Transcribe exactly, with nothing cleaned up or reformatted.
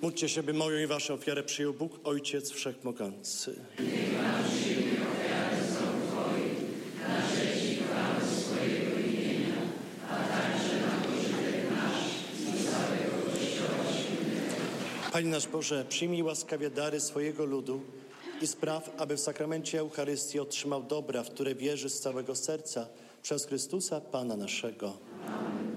Módlcie się, by moją i waszą ofiarę przyjął Bóg, Ojciec Wszechmogący. Niech Pan przyjmie ofiarę są Twoich, na rzecz i chwałę swojego imienia, a także na pożytek nasz i całego Kościoła Świętego. Panie nasz Boże, przyjmij łaskawie dary swojego ludu i spraw, aby w sakramencie Eucharystii otrzymał dobra, w które wierzy z całego serca, przez Chrystusa Pana naszego. Amen.